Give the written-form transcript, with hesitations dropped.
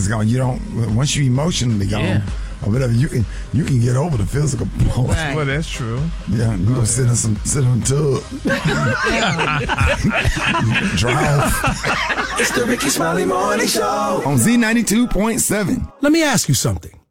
is gone. You don't, once you emotionally gone or whatever, you can get over the physical part. Right. Well, that's true. Yeah, you gonna sit in a tub. Dry off. It's the Ricky Smiley Morning Show On Z92.7. Let me ask you something.